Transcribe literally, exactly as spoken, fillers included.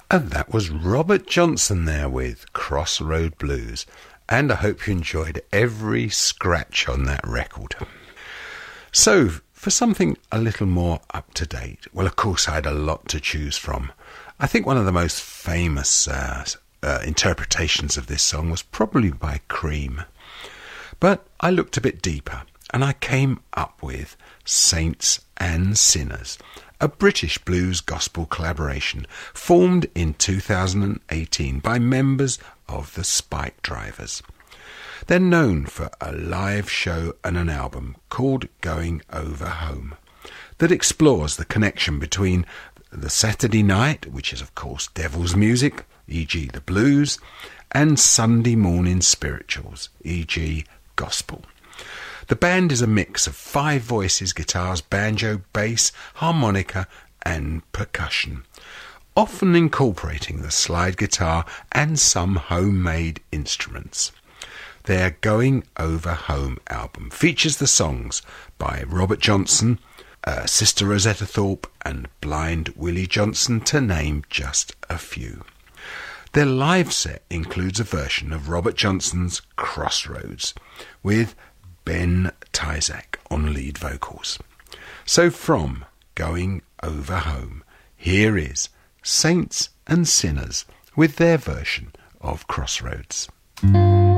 And that was Robert Johnson there with Crossroad Blues. And I hope you enjoyed every scratch on that record. So, for something a little more up to date, well, of course, I had a lot to choose from. I think one of the most famous uh, uh, interpretations of this song was probably by Cream. But I looked a bit deeper and I came up with Saints and Sinners, a British blues gospel collaboration formed in two thousand eighteen by members of the Spike Drivers. They're known for a live show and an album called Going Over Home that explores the connection between the Saturday night, which is of course devil's music, for example the blues, and Sunday morning spirituals, for example gospel. The band is a mix of five voices, guitars, banjo, bass, harmonica and percussion, often incorporating the slide guitar and some homemade instruments. Their Going Over Home album features the songs by Robert Johnson, uh, Sister Rosetta Thorpe and Blind Willie Johnson, to name just a few. Their live set includes a version of Robert Johnson's Crossroads with Ben Tyzak on lead vocals. So from Going Over Home, here is Saints and Sinners with their version of Crossroads.